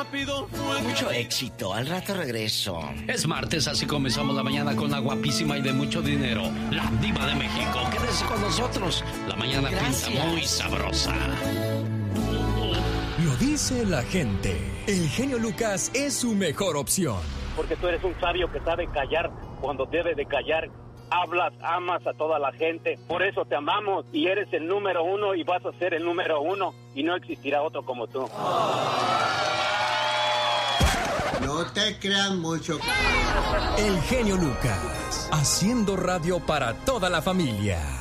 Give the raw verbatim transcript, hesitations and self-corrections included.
rápido. Mucho éxito, al rato regreso. Es martes, así comenzamos la mañana con la guapísima y de mucho dinero, la Diva de México. Quédese con nosotros, la mañana Gracias. pinta muy sabrosa. Lo dice la gente. El genio Lucas es su mejor opción. Porque tú eres un sabio que sabe callar cuando debe de callar. Hablas, amas a toda la gente. Por eso te amamos y eres el número uno y vas a ser el número uno y no existirá otro como tú. No te crean mucho. El genio Lucas, haciendo radio para toda la familia.